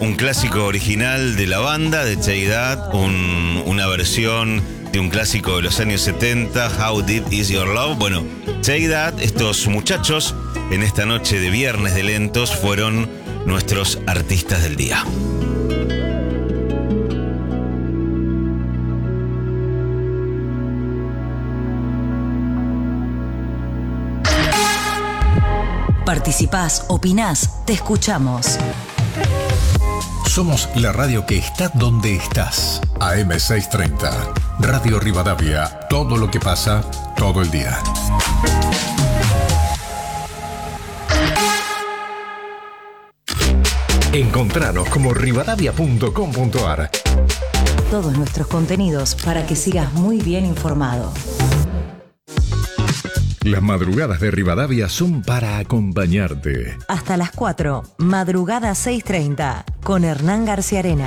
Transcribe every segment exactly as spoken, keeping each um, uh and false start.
un clásico original de la banda, de Take That, un, una versión de un clásico de los años setenta, How Deep Is Your Love. Bueno, Take That, estos muchachos en esta noche de viernes de lentos fueron nuestros artistas del día. Participás, opinás, te escuchamos. Somos la radio que está donde estás. A M seiscientos treinta. Radio Rivadavia. Todo lo que pasa, todo el día. Encontranos como rivadavia punto com punto ar. Todos nuestros contenidos para que sigas muy bien informado. Las madrugadas de Rivadavia son para acompañarte. Hasta las cuatro, madrugada seiscientos treinta, con Hernán García Arena.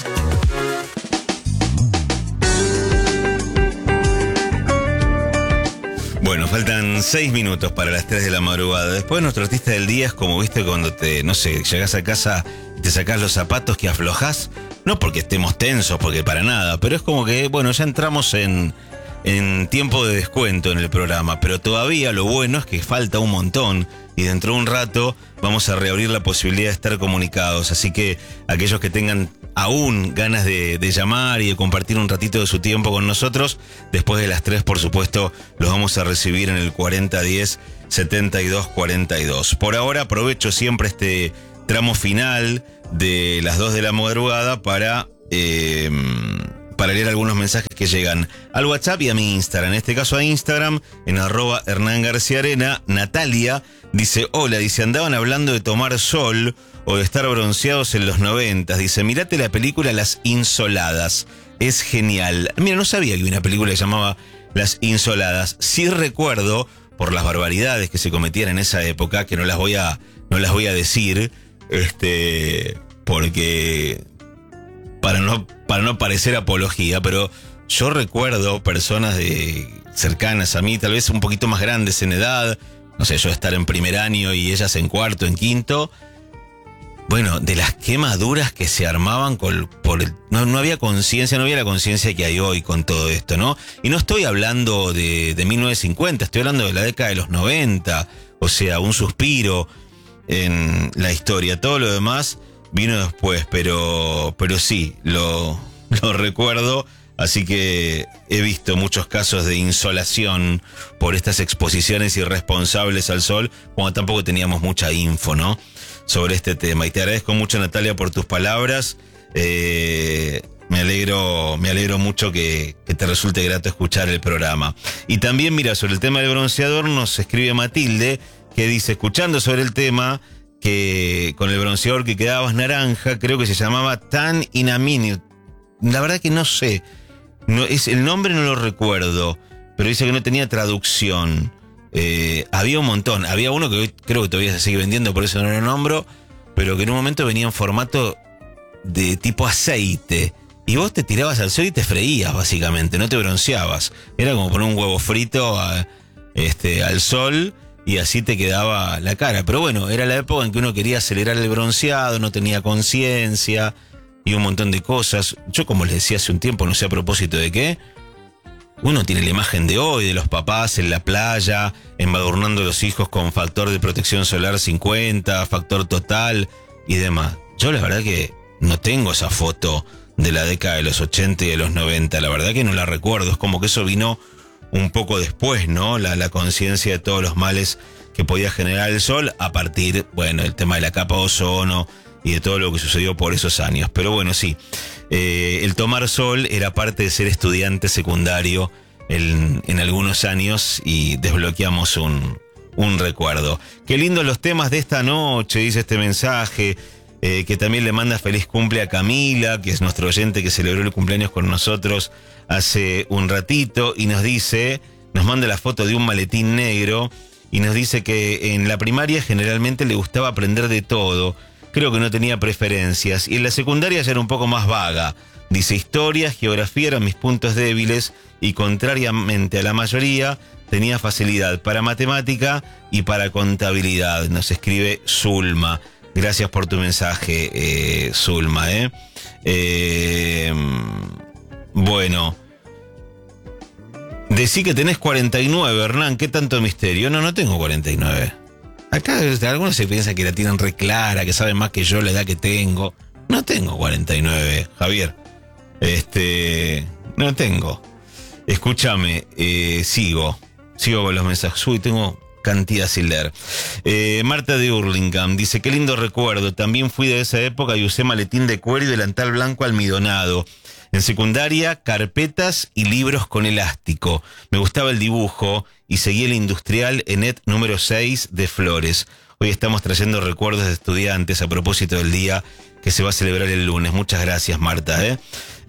Bueno, faltan seis minutos para las tres de la madrugada. Después nuestro artista del día es como, viste, cuando te, no sé, llegás a casa y te sacás los zapatos que aflojás. No porque estemos tensos, porque para nada, pero es como que, bueno, ya entramos en... en tiempo de descuento en el programa, pero todavía lo bueno es que falta un montón y dentro de un rato vamos a reabrir la posibilidad de estar comunicados, así que aquellos que tengan aún ganas de, de llamar y de compartir un ratito de su tiempo con nosotros, después de las tres, por supuesto, los vamos a recibir en el cuarenta diez setenta y dos cuarenta y dos. Por ahora aprovecho siempre este tramo final de las dos de la madrugada para... Eh, para leer algunos mensajes que llegan al WhatsApp y a mi Instagram. En este caso a Instagram, en arroba Hernán García Arena. Natalia dice, hola, dice, andaban hablando de tomar sol o de estar bronceados en los noventas. Dice, mirate la película Las Insoladas, es genial. Mira, no sabía que había una película que se llamaba Las Insoladas. Sí recuerdo, por las barbaridades que se cometían en esa época, que no las voy a, no las voy a decir, este, porque... Para no, para no parecer apología, pero yo recuerdo personas de cercanas a mí, tal vez un poquito más grandes en edad, no sé, yo estar en primer año y ellas en cuarto, en quinto, bueno, de las quemaduras que se armaban con, por el, no, no había conciencia, no había la conciencia que hay hoy con todo esto, ¿no? Y no estoy hablando de, de mil novecientos cincuenta, estoy hablando de la década de los noventa, o sea, un suspiro en la historia, todo lo demás... vino después, pero, pero sí, lo, lo recuerdo, así que he visto muchos casos de insolación por estas exposiciones irresponsables al sol, cuando tampoco teníamos mucha info, ¿no?, sobre este tema. Y te agradezco mucho, Natalia, por tus palabras. Eh, me alegro, me alegro mucho que, que te resulte grato escuchar el programa. Y también, mira, sobre el tema del bronceador nos escribe Matilde, que dice, escuchando sobre el tema... que con el bronceador que quedabas naranja, creo que se llamaba Tan in a Minute. La verdad que no sé, no, es, el nombre no lo recuerdo, pero dice que no tenía traducción. Eh, había un montón, había uno que hoy creo que todavía se sigue vendiendo, por eso no lo nombro, pero que en un momento venía en formato de tipo aceite, y vos te tirabas al sol y te freías básicamente, no te bronceabas. Era como poner un huevo frito a, este, al sol... y así te quedaba la cara. Pero bueno, era la época en que uno quería acelerar el bronceado, no tenía conciencia y un montón de cosas. Yo, como les decía hace un tiempo, no sé a propósito de qué, uno tiene la imagen de hoy, de los papás en la playa, embadurnando a los hijos con factor de protección solar cincuenta, factor total y demás. Yo la verdad que no tengo esa foto de la década de los ochenta y de los noventa, la verdad que no la recuerdo. Es como que eso vino... un poco después, ¿no? La, la conciencia de todos los males que podía generar el sol a partir, bueno, del tema de la capa de ozono y de todo lo que sucedió por esos años. Pero bueno, sí, eh, el tomar sol era parte de ser estudiante secundario en, en algunos años y desbloqueamos un, un recuerdo. Qué lindos los temas de esta noche, dice este mensaje, eh, que también le manda feliz cumple a Camila, que es nuestro oyente que celebró el cumpleaños con nosotros hace un ratito, y nos dice, nos manda la foto de un maletín negro y nos dice que en la primaria generalmente le gustaba aprender de todo, creo que no tenía preferencias, y en la secundaria ya era un poco más vaga. Dice, historia, geografía eran mis puntos débiles y contrariamente a la mayoría tenía facilidad para matemática y para contabilidad, nos escribe Zulma. Gracias por tu mensaje, eh, Zulma, ¿eh? eh bueno... Decí que tenés cuarenta y nueve, Hernán, ¿qué tanto misterio? No, no tengo cuarenta y nueve. Acá algunos se piensan que la tienen re clara, que saben más que yo la edad que tengo. No tengo cuarenta y nueve, Javier. Este, no tengo. Escúchame, eh, sigo. Sigo con los mensajes. Uy, tengo cantidad sin leer. Eh, Marta de Hurlingham dice, qué lindo recuerdo. También fui de esa época y usé maletín de cuero y delantal blanco almidonado. En secundaria, carpetas y libros con elástico. Me gustaba el dibujo y seguí el industrial ENET número seis de Flores. Hoy estamos trayendo recuerdos de estudiantes a propósito del día que se va a celebrar el lunes. Muchas gracias, Marta. ¿eh?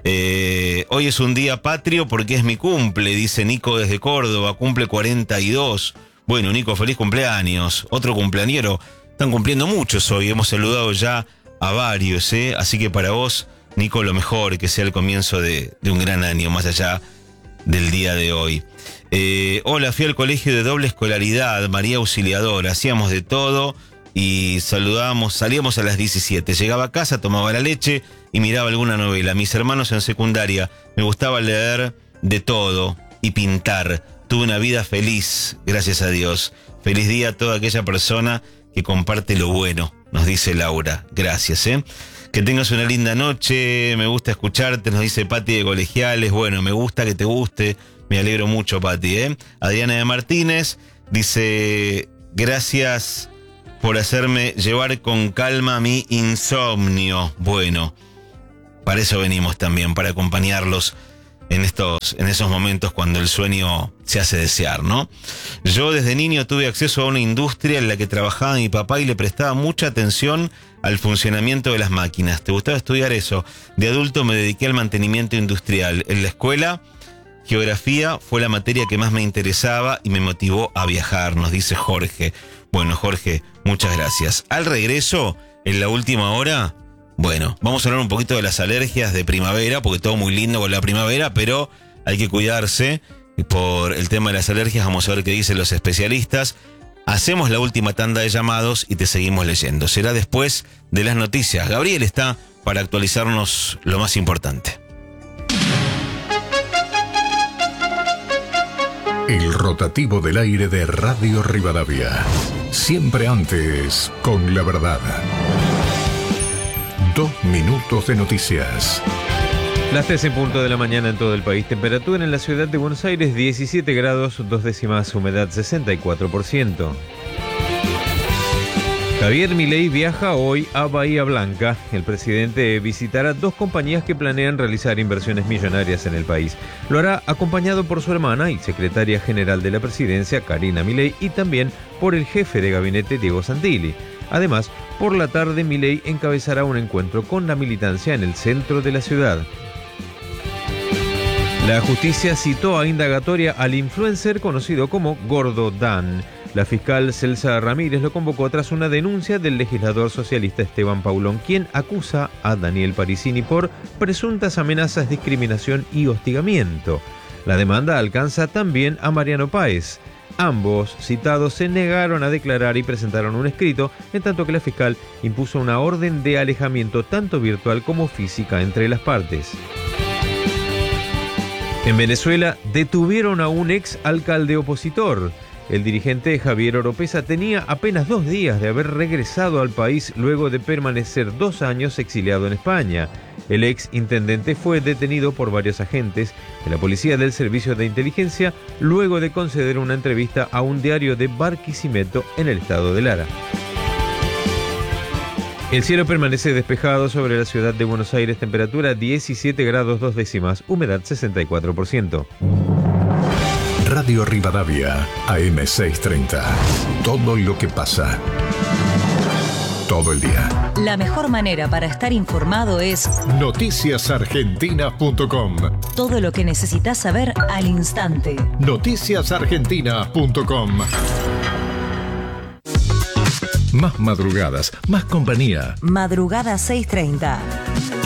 Eh, hoy es un día patrio porque es mi cumple, dice Nico desde Córdoba. Cumple cuarenta y dos. Bueno, Nico, feliz cumpleaños. Otro cumpleañero. Están cumpliendo muchos hoy. Hemos saludado ya a varios, ¿eh? Así que para vos, Nico, lo mejor, que sea el comienzo de, de un gran año, más allá del día de hoy. Eh, hola, fui al colegio de doble escolaridad, María Auxiliadora, hacíamos de todo y saludábamos, salíamos a las diecisiete. Llegaba a casa, tomaba la leche y miraba alguna novela. Mis hermanos en secundaria, me gustaba leer de todo y pintar. Tuve una vida feliz, gracias a Dios. Feliz día a toda aquella persona que comparte lo bueno, nos dice Laura. Gracias, ¿eh? Que tengas una linda noche, me gusta escucharte, nos dice Pati de Colegiales. Bueno, me gusta que te guste, me alegro mucho, Pati, ¿eh? Adriana de Martínez dice, gracias por hacerme llevar con calma mi insomnio. Bueno, para eso venimos también, para acompañarlos en estos, en esos momentos cuando el sueño se hace desear, ¿no? Yo desde niño tuve acceso a una industria en la que trabajaba mi papá y le prestaba mucha atención al funcionamiento de las máquinas. ¿Te gustaba estudiar eso? De adulto me dediqué al mantenimiento industrial. En la escuela, geografía fue la materia que más me interesaba y me motivó a viajar, nos dice Jorge. Bueno, Jorge, muchas gracias. Al regreso, en la última hora, bueno, vamos a hablar un poquito de las alergias de primavera, porque todo muy lindo con la primavera, pero hay que cuidarse por el tema de las alergias. Vamos a ver qué dicen los especialistas. Hacemos la última tanda de llamados y te seguimos leyendo. Será después de las noticias. Gabriel está para actualizarnos lo más importante. El rotativo del aire de Radio Rivadavia. Siempre antes, con la verdad. Dos minutos de noticias. Las tres en punto de la mañana en todo el país. Temperatura en la ciudad de Buenos Aires, diecisiete grados, dos décimas, humedad sesenta y cuatro por ciento. Javier Milei viaja hoy a Bahía Blanca. El presidente visitará dos compañías que planean realizar inversiones millonarias en el país. Lo hará acompañado por su hermana y secretaria general de la presidencia, Karina Milei, y también por el jefe de gabinete, Diego Santilli. Además, por la tarde, Milei encabezará un encuentro con la militancia en el centro de la ciudad. La justicia citó a indagatoria al influencer conocido como Gordo Dan. La fiscal Celsa Ramírez lo convocó tras una denuncia del legislador socialista Esteban Paulón, quien acusa a Daniel Parisini por presuntas amenazas, discriminación y hostigamiento. La demanda alcanza también a Mariano Páez. Ambos citados se negaron a declarar y presentaron un escrito, en tanto que la fiscal impuso una orden de alejamiento tanto virtual como física entre las partes. En Venezuela detuvieron a un ex alcalde opositor. El dirigente Javier Oropesa tenía apenas dos días de haber regresado al país luego de permanecer dos años exiliado en España. El ex intendente fue detenido por varios agentes de la policía del Servicio de Inteligencia luego de conceder una entrevista a un diario de Barquisimeto en el estado de Lara. El cielo permanece despejado sobre la ciudad de Buenos Aires, temperatura diecisiete grados dos décimas, humedad sesenta y cuatro por ciento. Radio Rivadavia, A M seiscientos treinta. Todo lo que pasa. Todo el día. La mejor manera para estar informado es noticias argentinas punto com. Todo lo que necesitas saber al instante. noticias argentinas punto com. Más madrugadas, más compañía. Madrugada seiscientos treinta.